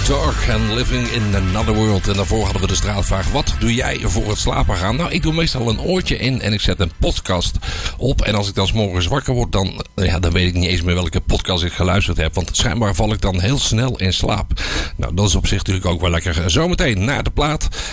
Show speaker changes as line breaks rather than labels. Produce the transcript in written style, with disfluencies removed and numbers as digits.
Talk en Living in Another World. En daarvoor hadden we de straatvraag: wat doe jij voor het slapen gaan? Nou, ik doe meestal een oortje in en ik zet een podcast op. En als ik dan 's morgens wakker word, dan weet ik niet eens meer welke podcast ik geluisterd heb. Want schijnbaar val ik dan heel snel in slaap. Nou, dat is op zich natuurlijk ook wel lekker. Zometeen naar de plaat.